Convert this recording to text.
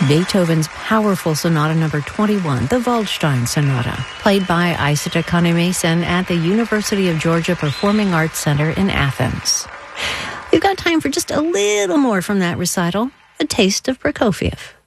Beethoven's powerful Sonata Number 21, the Waldstein Sonata, played by Isata Kane-Mason at the University of Georgia Performing Arts Center in Athens. We've got time for just a little more from that recital, a taste of Prokofiev.